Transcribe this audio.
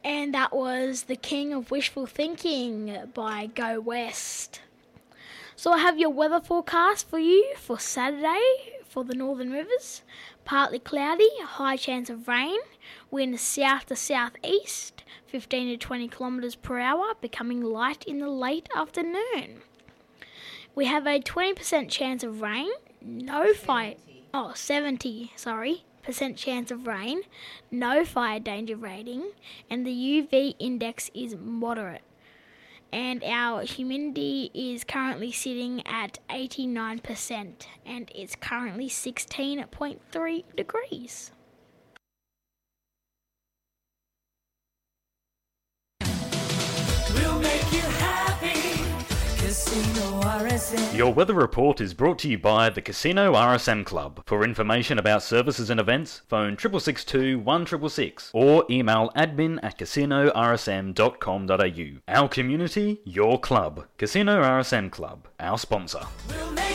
And that was The King of Wishful Thinking by Go West. So I have your weather forecast for you for Saturday for the Northern Rivers. Partly cloudy, high chance of rain, wind south to southeast, 15 to 20 kilometres per hour, becoming light in the late afternoon. We have a 20% chance of rain, 70% chance of rain, no fire danger rating, and the UV index is moderate. And our humidity is currently sitting at 89%, and it's currently 16.3 degrees. We'll make you happy. Casino RSM. Your weather report is brought to you by the Casino RSM Club. For information about services and events, phone 6662 1666 or email admin@casinorsm.com.au. Our community, your club. Casino RSM Club, our sponsor. We'll make